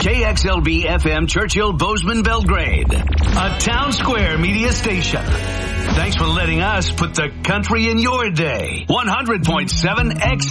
KXLB FM Churchill Bozeman Belgrade, a Town Square media station. Thanks for letting us put the country in your day. 100.7 X.